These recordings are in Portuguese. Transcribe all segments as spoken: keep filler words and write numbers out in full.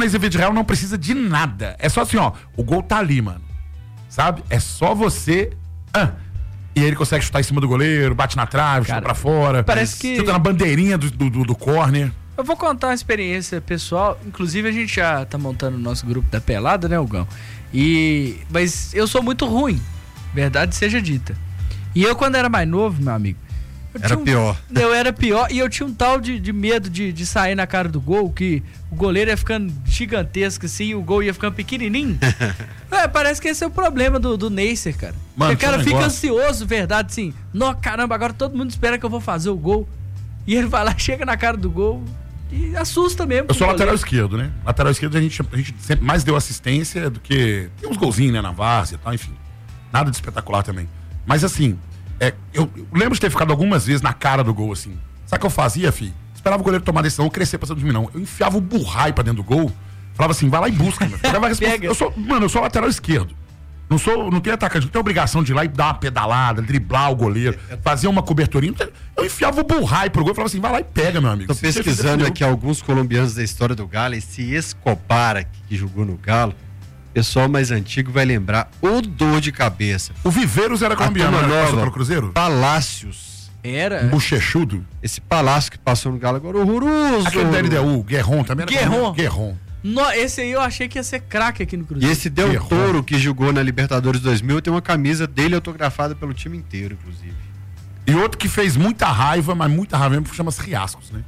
nesse vídeo real não precisa de nada. É só assim, ó, o gol tá ali, mano. Sabe? É só você... Ah, e aí ele consegue chutar em cima do goleiro, bate na trave, chuta pra fora. Parece que... Chuta na bandeirinha do, do, do corner. Eu vou contar uma experiência pessoal. Inclusive, a gente já tá montando o nosso grupo da pelada, né, Hugão? E... Mas eu sou muito ruim. Verdade seja dita. E eu, quando era mais novo, meu amigo... Era um... pior. Eu era pior. E eu tinha um tal de, de medo de, de sair na cara do gol, que o goleiro ia ficando gigantesco assim, e o gol ia ficando pequenininho. É, parece que esse é o problema do, do Neisser, cara. Mano, o cara um fica negócio. ansioso, verdade, assim. Nó, caramba, agora todo mundo espera que eu vou fazer o gol. E ele vai lá, chega na cara do gol e assusta mesmo. Eu sou o lateral goleiro. esquerdo, né? Lateral esquerdo a gente, a gente sempre mais deu assistência do que... Tem uns golzinhos, né, na várzea e tal, enfim. Nada de espetacular também. Mas assim, é, eu, eu lembro de ter ficado algumas vezes na cara do gol, assim. Sabe o que eu fazia, filho? Esperava o goleiro tomar a decisão, eu crescer pra cima de mim, não. Eu enfiava o burrai pra dentro do gol, falava assim, vai lá e busca, meu. Eu, resposta... eu sou, mano, eu sou lateral esquerdo. Não sou, não tenho atacante, não tenho obrigação de ir lá e dar uma pedalada, driblar o goleiro, fazer uma coberturinha. Eu enfiava o burrai pro gol e falava assim, vai lá e pega, meu amigo. Tô pesquisando aqui alguns colombianos da história do Galo, esse Escobar que jogou no Galo, o pessoal mais antigo vai lembrar o dor de cabeça. O Viveiros era colombiano, turma né? nova, Passou pelo Cruzeiro? Palácios. Era. Um bochechudo. Esse Palácio que passou no Galo agora, horroroso. Aquele da L D U, Guerron também era Guerron. Guerron. No, esse aí eu achei que ia ser craque aqui no E Cruzeiro. esse Del Guerron. Toro que jogou na Libertadores dois mil tem uma camisa dele autografada pelo time inteiro, inclusive. E outro que fez muita raiva, mas muita raiva mesmo, chama-se Riascos, né?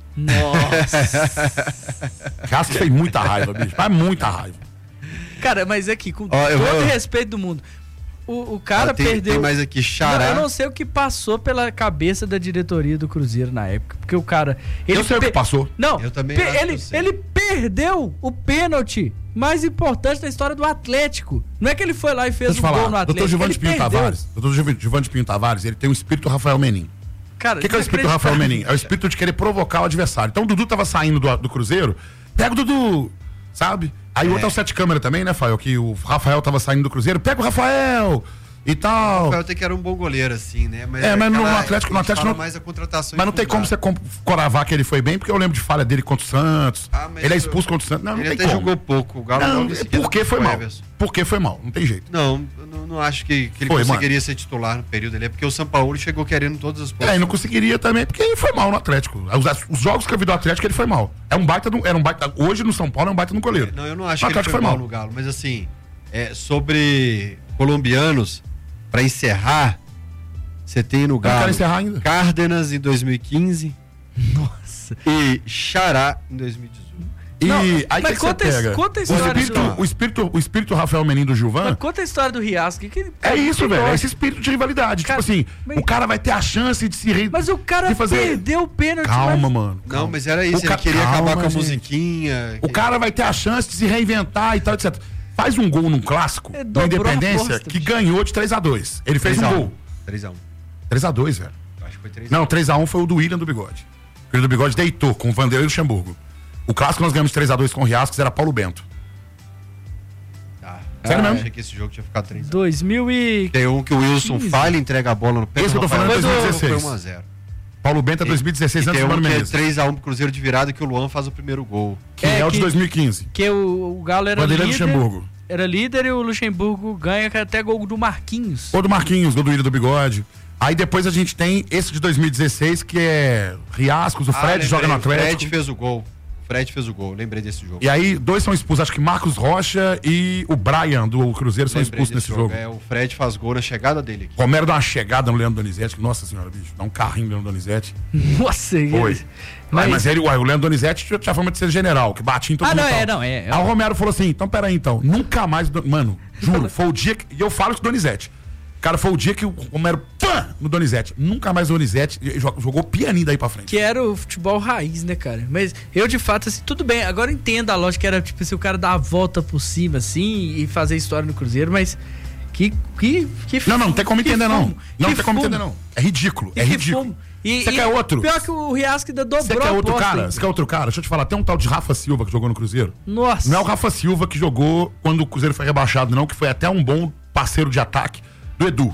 Nossa. Riascos fez muita raiva, bicho. Mas muita raiva. Cara, mas aqui, com Ó, eu todo vou- o respeito do mundo, o, o cara Ah, tem, perdeu... tem mais aqui, Não, Xará. eu não sei o que passou pela cabeça da diretoria do Cruzeiro na época, porque o cara... Ele Eu sei o que pe- passou. Não, Eu também pe- acho que ele, eu sei. ele perdeu o pênalti mais importante da história do Atlético. Não é que ele foi lá e fez Deixa um eu te gol no falar, Atlético. doutor Givante ele Pinho perdeu. Tavares. doutor Givante Pinho Tavares, ele tem o espírito Rafael Menin. Cara, O que, que é o espírito Rafael Menin? É o espírito de querer provocar o adversário. Então o Dudu tava saindo do, do Cruzeiro, pega o Dudu, sabe? Aí o outro é o Sete Câmara também, né, Fael? Que o Rafael tava saindo do Cruzeiro, pega o Rafael e tal. Rafael até que era um bom goleiro, assim, né? Mas É, mas no aquela- Atlético- no a gente Atlético fala não- mais a contratação Mas não tem como você com- coravar que ele foi bem, porque eu lembro de falha dele contra o Santos. Ah, mas ele é eu- expulso contra o Santos. Não, não Ele tem até como. jogou pouco. O Galo Não, logo em seguida porque foi com o mal. Everson. Porque foi mal, não tem jeito. Não, eu não, não acho que, que ele Foi, conseguiria ser titular no período ali, é porque o Sampaoli chegou querendo todas as É, posições. e não conseguiria também, porque ele foi mal no Atlético. Os, os jogos que eu vi do Atlético, ele foi mal. É um baita, do- era um baita. Hoje no São Paulo é um baita no goleiro. Não, eu não acho No que ele Atlético foi mal no Galo, mas assim, é, sobre colombianos, pra encerrar, você tem no Eu não quero Galo encerrar ainda. Cárdenas em dois mil e quinze Nossa. e Xará em dois mil e dezoito. E Não, aí mas que que você conta esse- pega? conta a o história espírito, do- o espírito, o espírito Rafael Menin do Gilvan. Mas conta a história do Riasco. Que, É isso, que velho. É gosta. esse espírito de rivalidade. Cara, tipo assim, mas- o cara vai ter a chance de se re... Mas o cara de fazer... perdeu o pênalti. Calma, mas... mano. Não, calma. mas era isso, O ele ca- queria calma, acabar com a gente. musiquinha. O cara vai ter a chance de se reinventar e tal, etcétera. Faz um gol num clássico, É, da dobrou a Independência, aposta, que bicho. ganhou de três a dois. Ele fez um gol. três a um. três a dois, velho. Acho que foi três a um. Não, três a um foi o do William do Bigode. O William do Bigode deitou com o Vanderlei Luxemburgo. O clássico nós ganhamos de três a dois com o Riascos, era Paulo Bento. Tá. Sério Ah, mesmo? achei que esse jogo tinha ficado três a um. dois mil e... Tem um que o Wilson quinze. falha e entrega a bola no pé. Esse que eu tô falando é Rafael dois mil e Mendes, dezesseis. Foi um a zero. Paulo Bento é dois mil e dezesseis, E antes tem do um Mano que é Menezes. três a um pro Cruzeiro de virada que o Luan faz o primeiro gol. Que é, É, o de que- dois mil e quinze. Que o, o Galo era Vanderlei líder. Luxemburgo. Era líder e o Luxemburgo ganha que é até gol do Marquinhos. Ou do Marquinhos, gol do William do Bigode. Aí depois a gente tem esse de dois mil e dezesseis, que é Riascos, o Fred Ah, lembrei, joga no O Atlético. Fred fez o gol. O Fred fez o gol, lembrei desse jogo. E aí, dois são expulsos. Acho que Marcos Rocha e o Brian do Cruzeiro são Lembrei expulsos desse nesse jogo. É, o Fred faz gol na chegada dele aqui. Romero dá uma chegada no Leandro Donizete. que, Nossa senhora, bicho. Dá um carrinho no Leandro Donizete. Nossa, Foi. ele- Mas, Mas, mas ele, ué, o Leandro Donizete tinha tinha fama de ser general, que batia em todo Ah, mundo. não, e tal. é, não, é, é. Aí o Romero falou assim: então peraí, então. Nunca mais. do- Mano, juro, foi o dia que. E eu falo com o Donizete. Cara, foi o dia que o Romero. Pã! No Donizete. Nunca mais o Donizete e jogou, jogou pianinho daí pra frente. que era o futebol raiz, né, cara? Mas eu, de fato, assim, tudo bem. Agora eu entendo a lógica, era tipo assim, o cara dar a volta por cima, assim, e fazer história no Cruzeiro, mas que. que, que Não, não, não tem como que entender, não. fumo, Não que tem como fumo, entender, não. É ridículo. e É que ridículo. fumo. E, Você e quer outro? Pior que o Riasco ainda dobrou Você quer a outro aposta cara? ainda. Você quer outro cara? Deixa eu te falar. Tem um tal de Rafa Silva que jogou no Cruzeiro. Nossa. Não é o Rafa Silva que jogou quando o Cruzeiro foi rebaixado, não, que foi até um bom parceiro de ataque do Edu.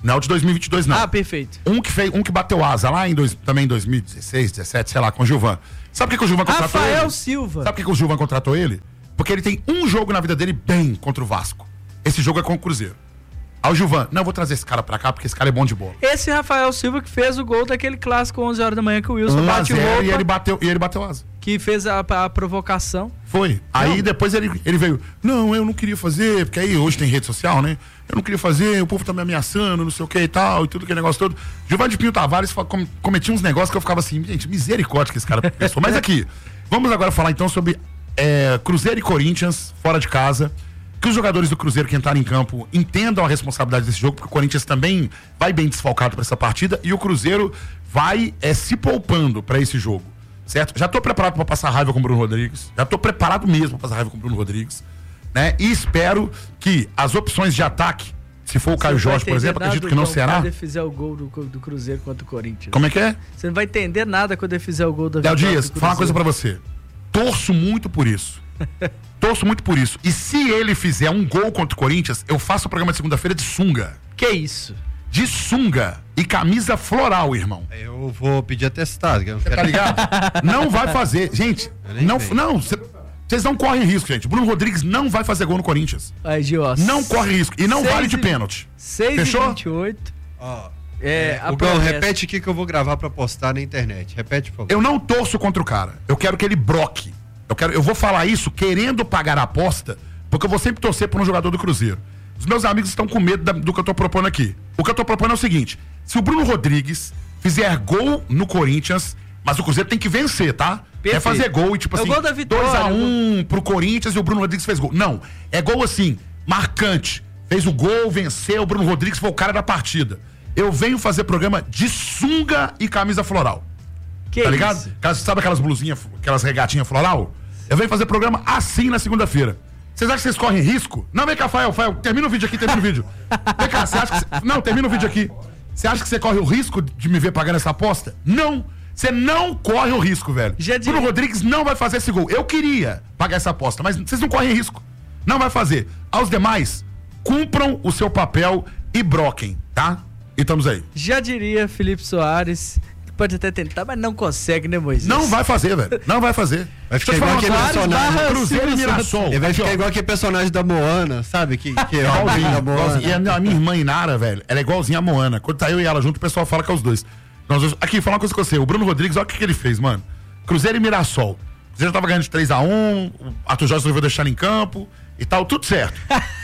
Não é o de dois mil e vinte e dois, não. Ah, perfeito. Um que, fez, um que bateu asa lá em dois, também em dois mil e dezesseis, dezessete, sei lá, com o Gilvan. Sabe por que, que o Gilvan contratou Rafael ele? Rafael Silva. Sabe por que, que o Gilvan contratou ele? Porque ele tem um jogo na vida dele bem contra o Vasco. Esse jogo é com o Cruzeiro. Aí o Gilvan, não, eu vou trazer esse cara pra cá porque esse cara é bom de bola. Esse Rafael Silva que fez o gol daquele clássico onze horas da manhã que o Wilson um bate o roupa, e ele bateu e ele bateu asa. que fez a, a provocação. Foi. Aí depois ele, ele veio, não, eu não queria fazer, porque aí hoje tem rede social, né? Eu não queria fazer, o povo tá me ameaçando, não sei o que e tal, e tudo aquele negócio todo. Gilvan de Pinho Tavares com, cometia uns negócios que eu ficava assim, gente, misericórdia que esse cara pensou. Mas aqui, vamos agora falar então sobre é, Cruzeiro e Corinthians, fora de casa. Que os jogadores do Cruzeiro que entraram em campo entendam a responsabilidade desse jogo, porque o Corinthians também vai bem desfalcado para essa partida e o Cruzeiro vai é, se poupando para esse jogo, certo? Já tô preparado para passar raiva com o Bruno Rodrigues, já tô preparado mesmo para passar raiva com o Bruno Rodrigues, né? E espero que as opções de ataque, se for o Caio Jorge, por exemplo, acredito que não será. Quando ele fizer o gol do, do Cruzeiro contra o Corinthians. Como é que é? Você não vai entender nada quando ele fizer o gol da Léo Dias, fala uma coisa para você. Torço muito por isso. Torço muito por isso. E se ele fizer um gol contra o Corinthians, eu faço o programa de segunda-feira de sunga. Que isso? De sunga e camisa floral, irmão. Eu vou pedir atestado. Você tá ligado? Não vai fazer. Gente, não, não, vocês não correm risco, gente. Bruno Rodrigues não vai fazer gol no Corinthians. Ai, Gio, não corre risco. E não vale de pênalti. seis e vinte e oito. Ó. É, o Gão, repete aqui que eu vou gravar pra postar na internet. Repete, por favor. Eu não torço contra o cara. Eu quero que ele broque. Eu, quero, eu vou falar isso querendo pagar a aposta, porque eu vou sempre torcer por um jogador do Cruzeiro. Os meus amigos estão com medo da, do que eu tô propondo aqui. O que eu tô propondo é o seguinte: se o Bruno Rodrigues fizer gol no Corinthians, mas o Cruzeiro tem que vencer, tá? Perfeito. É fazer gol e tipo é assim, dois a um pro Corinthians e o Bruno Rodrigues fez gol. Não, é gol assim, marcante. Fez o gol, venceu, o Bruno Rodrigues foi o cara da partida. Eu venho fazer programa de sunga e camisa floral. Que tá ligado? isso? Aquelas, sabe aquelas blusinhas, aquelas regatinhas floral? Eu venho fazer programa assim na segunda-feira. Vocês acham que vocês correm risco? Não, vem cá, Fael, Fael, termina o vídeo aqui, termina o vídeo. Vem cá, você acha que... Cê... Não, termina o vídeo aqui. Você acha que você corre o risco de me ver pagando essa aposta? Não! Você não corre o risco, velho. Já Bruno de... Rodrigues não vai fazer esse gol. Eu queria pagar essa aposta, mas vocês não correm risco. Não vai fazer. Aos demais, cumpram o seu papel e broquem, tá? E estamos aí. Já diria Felipe Soares, pode até tentar, mas não consegue, né, Moisés? Não vai fazer, velho. Não vai fazer. Vai ficar igual aquele personagem Cruzeiro e Mirassol. Ele vai ficar igual aquele personagem da Moana, sabe? Que, que é igualzinho da Moana. E a minha irmã Inara, velho, ela é igualzinha a Moana. Quando tá eu e ela junto, o pessoal fala que é os dois. Nós dois... Aqui, falar uma coisa com você. O Bruno Rodrigues, olha o que, que ele fez, mano. Cruzeiro e Mirassol. O Cruzeiro tava ganhando de três a um, o Arthur Jorge resolveu deixar ele em campo e tal, tudo certo.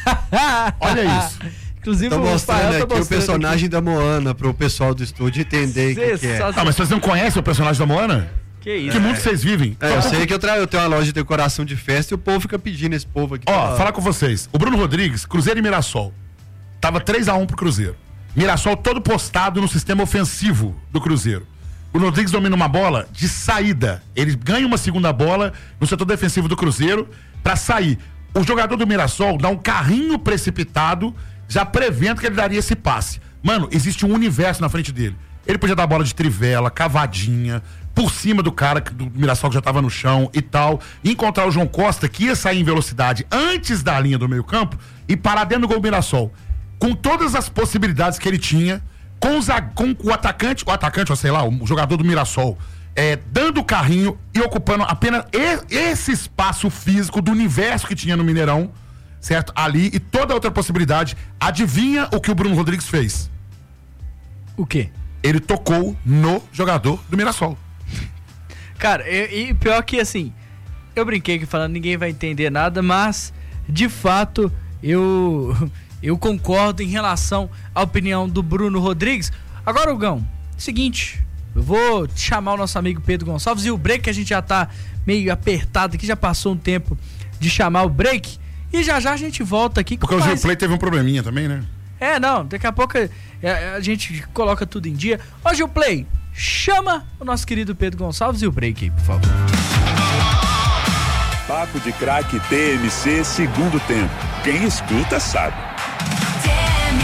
Olha isso. Inclusive, tô mostrando o aqui o personagem aqui da Moana pro pessoal do estúdio entender o que, que é. Ah, mas vocês não conhecem o personagem da Moana? Que isso? Que mundo vocês vivem? É, eu sei que eu, tra... eu tenho uma loja de decoração de festa e o povo fica pedindo esse povo aqui. Ó, pra... falar com vocês. O Bruno Rodrigues, Cruzeiro e Mirassol. Tava três a um pro Cruzeiro. Mirassol todo postado no sistema ofensivo do Cruzeiro. O Bruno Rodrigues domina uma bola de saída. Ele ganha uma segunda bola no setor defensivo do Cruzeiro pra sair. O jogador do Mirassol dá um carrinho precipitado, já prevendo que ele daria esse passe. Mano, existe um universo na frente dele. Ele podia dar bola de trivela, cavadinha, por cima do cara do Mirassol que já tava no chão e tal. E encontrar o João Costa, que ia sair em velocidade antes da linha do meio campo e parar dentro do gol do Mirassol. Com todas as possibilidades que ele tinha, com, os, com o atacante, o atacante, ou sei lá, o jogador do Mirassol, é, dando o carrinho e ocupando apenas e, esse espaço físico do universo que tinha no Mineirão, certo? Ali, e toda outra possibilidade. Adivinha o que o Bruno Rodrigues fez? O quê? Ele tocou no jogador do Mirassol. Cara, e, e pior que assim, eu brinquei que falando ninguém vai entender nada, mas de fato eu eu concordo em relação à opinião do Bruno Rodrigues. Agora, Hugão, seguinte, eu vou chamar o nosso amigo Pedro Gonçalves e o break, que a gente já tá meio apertado aqui, já passou um tempo de chamar o break. E já já a gente volta aqui. Porque o Gil Play teve um probleminha também, né? É, não, daqui a pouco a, a gente coloca tudo em dia. Ó, Gil Play, chama o nosso querido Pedro Gonçalves e o break aí, por favor. Papo de Craque T M C, segundo tempo. Quem escuta sabe. T M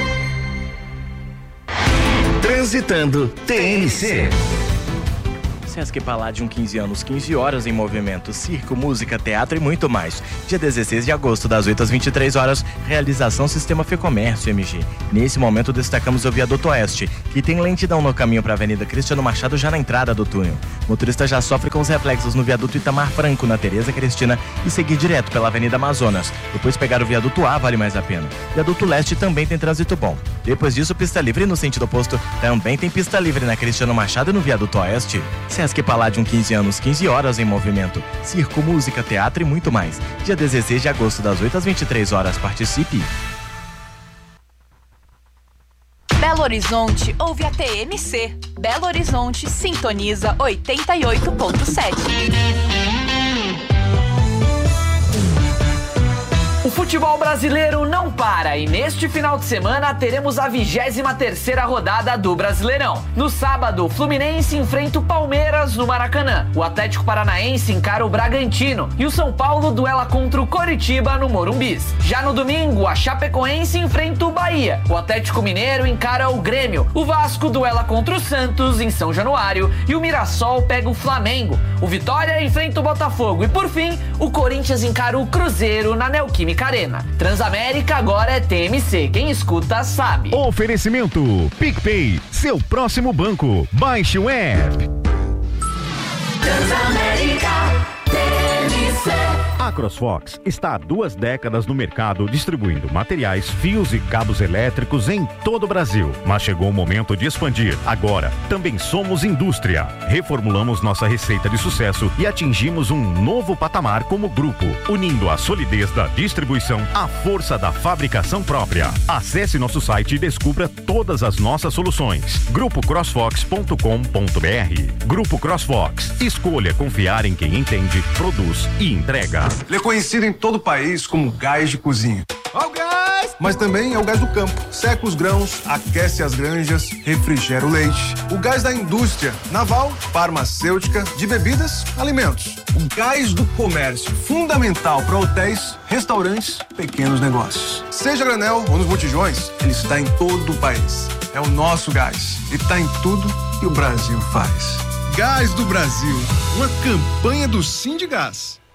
C. Transitando T M C. Sesc Palladium, quinze anos, quinze horas em movimento, circo, música, teatro e muito mais. Dia dezesseis de agosto, das oito às vinte e três horas, realização Sistema Fecomércio M G. Nesse momento destacamos o Viaduto Oeste, que tem lentidão no caminho para a Avenida Cristiano Machado já na entrada do túnel. O motorista já sofre com os reflexos no Viaduto Itamar Franco, na Tereza Cristina, e seguir direto pela Avenida Amazonas. Depois pegar o Viaduto A vale mais a pena. Viaduto Leste também tem trânsito bom. Depois disso, pista livre no sentido oposto. Também tem pista livre na Cristiano Machado e no Viaduto Oeste. Sesc Palladium, quinze anos, quinze horas em movimento. Circo, música, teatro e muito mais. Dia dezesseis de agosto, das oito às vinte e três horas. Participe! Belo Horizonte ouve a T M C. Belo Horizonte sintoniza oitenta e oito ponto sete. O futebol brasileiro não para e neste final de semana teremos a vigésima terceira rodada do Brasileirão. No sábado, o Fluminense enfrenta o Palmeiras no Maracanã. O Atlético Paranaense encara o Bragantino e o São Paulo duela contra o Coritiba no Morumbis. Já no domingo, a Chapecoense enfrenta o Bahia. O Atlético Mineiro encara o Grêmio. O Vasco duela contra o Santos em São Januário e o Mirassol pega o Flamengo. O Vitória enfrenta o Botafogo e por fim, o Corinthians encara o Cruzeiro na Neoquímica Arena. Transamérica agora é T M C. Quem escuta sabe. Oferecimento PicPay, seu próximo banco. Baixe o app. Transamérica T M C. A CrossFox está há duas décadas no mercado distribuindo materiais, fios e cabos elétricos em todo o Brasil. Mas chegou o momento de expandir. Agora, também somos indústria. Reformulamos nossa receita de sucesso e atingimos um novo patamar como grupo, unindo a solidez da distribuição à força da fabricação própria. Acesse nosso site e descubra todas as nossas soluções. grupo crossfox ponto com ponto br. Grupo CrossFox. Escolha confiar em quem entende, produz e entrega. Ele é conhecido em todo o país como gás de cozinha. Ó o gás! Mas também é o gás do campo. Seca os grãos, aquece as granjas, refrigera o leite. O gás da indústria naval, farmacêutica, de bebidas, alimentos. O gás do comércio, fundamental para hotéis, restaurantes, pequenos negócios. Seja granel ou nos botijões, ele está em todo o país. É o nosso gás e está em tudo que o Brasil faz. Gás do Brasil, uma campanha do Sindgás.